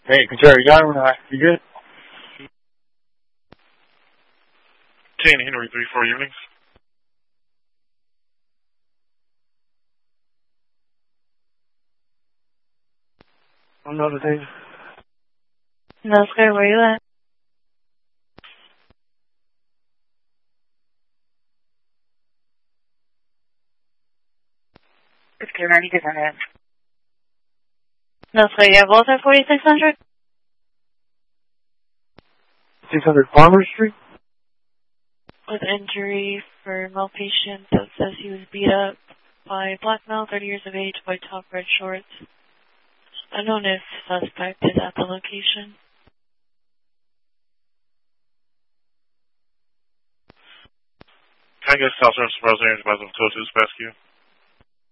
Hey, Jerry, you good? 10 Henry 3-4 evenings. Another thing. No, sir, where you at? It's 290 different. No, sir, you have both at 4600? 600 Farmer Street? With injury for male patient that says he was beat up by black male, 30 years of age, white top, red shorts. Unknown if suspect is at the location. Can I get South Central Supervisor Advisor 202 Rescue?